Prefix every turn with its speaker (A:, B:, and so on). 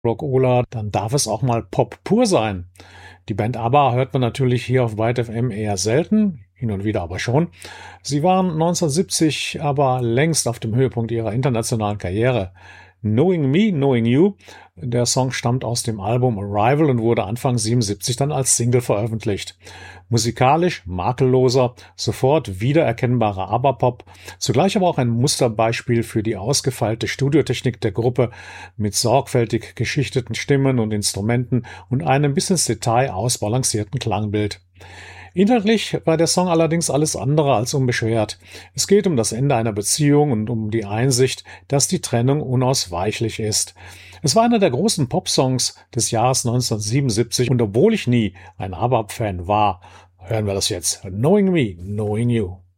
A: Rock'n'Roll, dann darf es auch mal Pop pur sein. Die Band ABBA hört man natürlich hier auf Byte FM eher selten, hin und wieder aber schon. Sie waren 1970 aber längst auf dem Höhepunkt ihrer internationalen Karriere. Knowing Me, Knowing You, der Song stammt aus dem Album Arrival und wurde Anfang 77 dann als Single veröffentlicht. Musikalisch makelloser, sofort wiedererkennbarer ABBA-Pop, zugleich aber auch ein Musterbeispiel für die ausgefeilte Studiotechnik der Gruppe mit sorgfältig geschichteten Stimmen und Instrumenten und einem bis ins Detail ausbalancierten Klangbild. Inhaltlich war der Song allerdings alles andere als unbeschwert. Es geht um das Ende einer Beziehung und um die Einsicht, dass die Trennung unausweichlich ist. Es war einer der großen Popsongs des Jahres 1977 und obwohl ich nie ein ABBA-Fan war, hören wir das jetzt. Knowing Me, Knowing You.